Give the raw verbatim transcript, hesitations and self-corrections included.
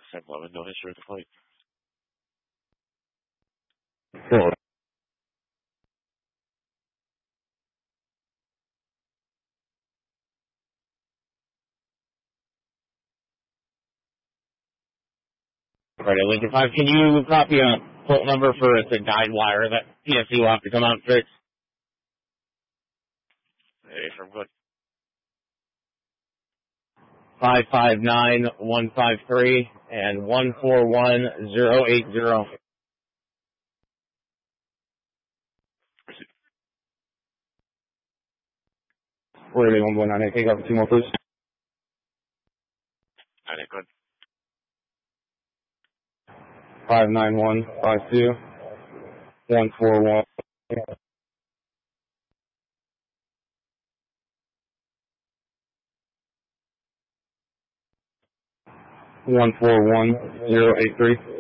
ten eleven, no history of the flight. Four. Right, Lincoln five, can you copy a port number for the guide wire that P S C will have to come out and fix? Hey, from good. five five nine one five three and one four one zero eight zero. Where are they one one nine? Take up two more, please. Alright, good. five nine one five two one four one. One four one zero eight three.